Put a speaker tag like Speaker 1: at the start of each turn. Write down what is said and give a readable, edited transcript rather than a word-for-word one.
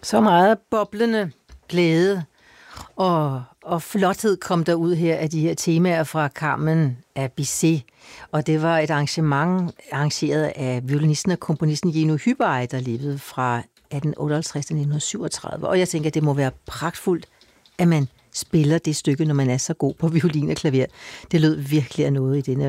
Speaker 1: Så meget boblende glæde og flothed kom der ud her af de her temaer fra Carmen af Bizet. Og det var et arrangement arrangeret af violinisten og komponisten Jenny Hyberej, der levede fra 1858 til 1937. Og jeg tænker, at det må være pragtfuldt, at man spiller det stykke, når man er så god på violin og klaver. Det lød virkelig af noget i denne